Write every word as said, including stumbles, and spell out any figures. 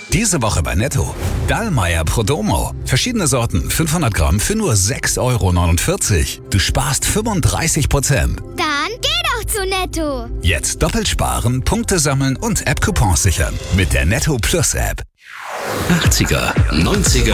Diese Woche bei Netto. Dallmayr Prodomo. Verschiedene Sorten, fünfhundert Gramm für nur sechs Euro neunundvierzig. Du sparst fünfunddreißig Prozent. Dann geh doch zu Netto. Jetzt doppelt sparen, Punkte sammeln und App-Coupons sichern. Mit der Netto Plus App. achtziger, neunziger